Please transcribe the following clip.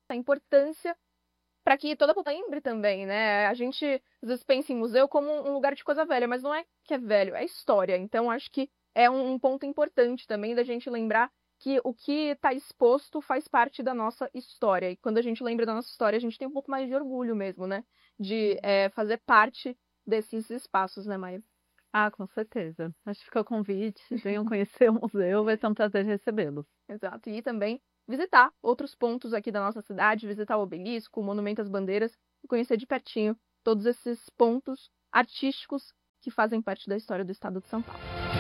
a importância para que toda a população lembre também, né? A gente às vezes pensa em museu como um lugar de coisa velha, mas não é que é velho, é história. Então acho que é um ponto importante também da gente lembrar que o que está exposto faz parte da nossa história. E quando a gente lembra da nossa história, a gente tem um pouco mais de orgulho mesmo, né? De fazer parte desses espaços, né, Maia? Ah, com certeza. Acho que fica o convite. Venham conhecer o museu, vai ser um prazer recebê-los. Exato. E também visitar outros pontos aqui da nossa cidade, visitar o Obelisco, o Monumento às Bandeiras, e conhecer de pertinho todos esses pontos artísticos que fazem parte da história do estado de São Paulo.